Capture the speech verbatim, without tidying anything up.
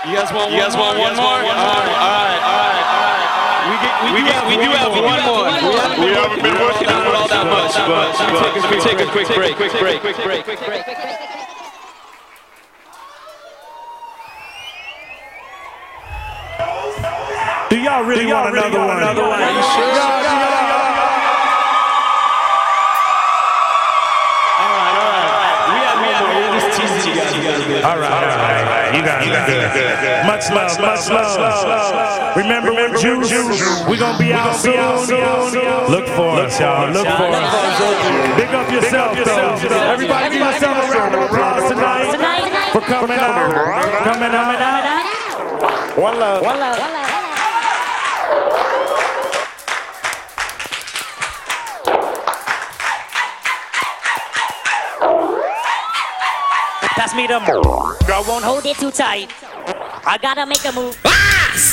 You guys want? You guys want one more? All right, all right, all right, all right. We get, we, we get, we do have one more. We haven't been working on it all that much, but let me take a quick break. Quick break. Quick break. Quick break. Do y'all really want another one? Another one? Are you sure? All right, all right, you got it. Much love, much love. Remember when June, we gonna be out soon. Look for us, y'all. Look for us. Big up yourself, though. Everybody, give yourself a round of applause tonight for coming out, coming out. One love, one love, one love. Pass me the move. Girl won't hold it too tight. I gotta make a move.